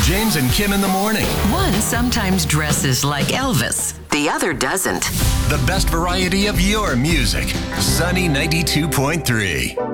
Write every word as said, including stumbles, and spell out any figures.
James and Kim in the morning. One sometimes dresses like Elvis, the other doesn't. The best variety of your music. Sunny ninety-two point three.